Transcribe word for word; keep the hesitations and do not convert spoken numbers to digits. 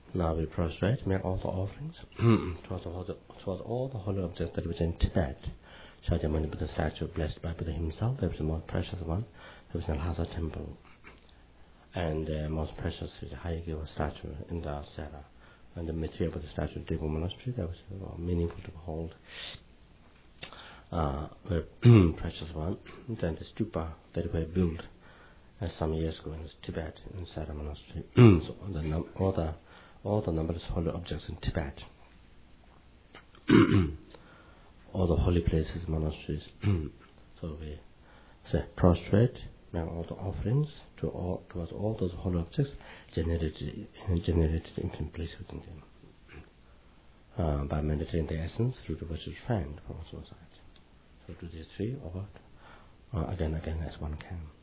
Now we prostrate, make all the offerings towards all the, towards all the holy objects that was in Tibet. Shakyamuni Buddha statue blessed by Buddha himself, there was the most precious one, there was in Lhasa temple. And the uh, most precious is the Hayagriva statue in the Sera. And the Maitreya Buddha statue in Dewa Monastery, that was uh, meaningful to behold. Uh, very precious one. Then the stupa that were built uh, some years ago in Tibet, in Sera Monastery. So the num- all the all the numberless holy objects in Tibet, all the holy places, monasteries. So we say prostrate, make all the offerings to all towards all those holy objects generated generated in place within them. Uh, by meditating the essence through the virtuous friend from our society. So do these three over uh, again again as one can.